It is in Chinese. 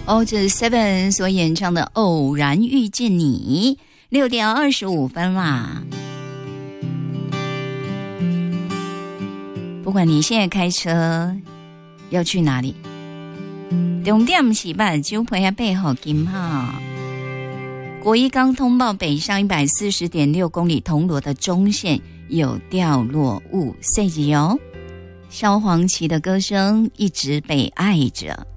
哦，这是 Seven 所演唱的《偶然遇见你》，6点25分啦。不管你现在开车要去哪里，重点是把酒杯要备好金哈。国一刚通报北上140.6公里铜锣的中线有掉落物碎迹哦。萧煌奇的歌声一直被爱着。